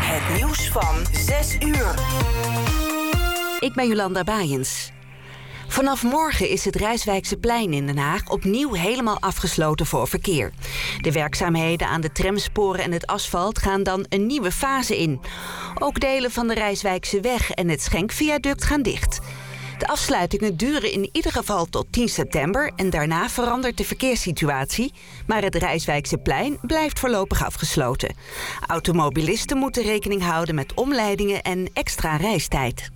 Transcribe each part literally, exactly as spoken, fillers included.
Het nieuws van zes uur. Ik ben Jolanda Baaiens. Vanaf morgen is het Rijswijkse-plein in Den Haag opnieuw helemaal afgesloten voor verkeer. De werkzaamheden aan de tramsporen en het asfalt gaan dan een nieuwe fase in. Ook delen van de Rijswijkse-weg en het Schenkviaduct gaan dicht. De afsluitingen duren in ieder geval tot tien september... en daarna verandert de verkeerssituatie. Maar het Rijswijkse-plein blijft voorlopig afgesloten. Automobilisten moeten rekening houden met omleidingen en extra reistijd.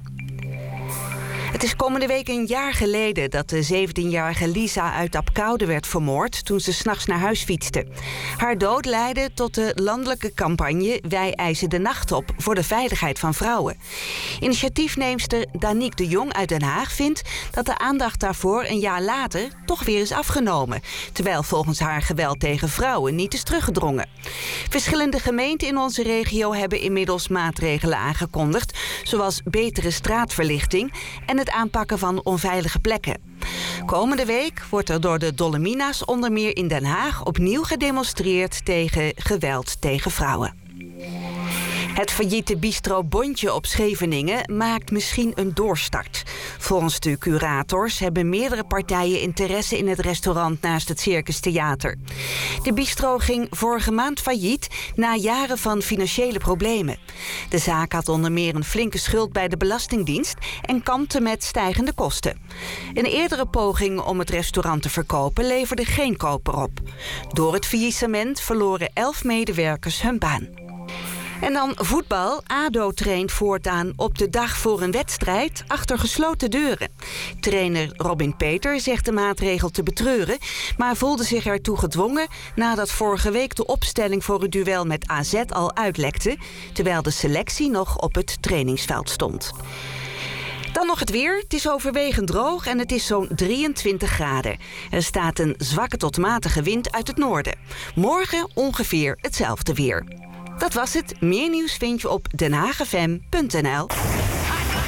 Het is komende week een jaar geleden dat de zeventienjarige Lisa uit Apkoude werd vermoord toen ze 's nachts naar huis fietste. Haar dood leidde tot de landelijke campagne Wij eisen de nacht op voor de veiligheid van vrouwen. Initiatiefneemster Danique de Jong uit Den Haag vindt dat de aandacht daarvoor een jaar later toch weer is afgenomen, terwijl volgens haar geweld tegen vrouwen niet is teruggedrongen. Verschillende gemeenten in onze regio hebben inmiddels maatregelen aangekondigd, zoals betere straatverlichting en het aanpakken van onveilige plekken. Komende week wordt er door de Dolomina's onder meer in Den Haag opnieuw gedemonstreerd tegen geweld tegen vrouwen. Het failliete bistro Bontje op Scheveningen maakt misschien een doorstart. Volgens de curators hebben meerdere partijen interesse in het restaurant naast het Circus Theater. De bistro ging vorige maand failliet na jaren van financiële problemen. De zaak had onder meer een flinke schuld bij de Belastingdienst en kampte met stijgende kosten. Een eerdere poging om het restaurant te verkopen leverde geen koper op. Door het faillissement verloren elf medewerkers hun baan. En dan voetbal. ADO traint voortaan op de dag voor een wedstrijd achter gesloten deuren. Trainer Robin Peter zegt de maatregel te betreuren, maar voelde zich ertoe gedwongen nadat vorige week de opstelling voor het duel met A Z al uitlekte, terwijl de selectie nog op het trainingsveld stond. Dan nog het weer. Het is overwegend droog en het is zo'n drieëntwintig graden. Er staat een zwakke tot matige wind uit het noorden. Morgen ongeveer hetzelfde weer. Dat was het. Meer nieuws vind je op den haag f m punt n l.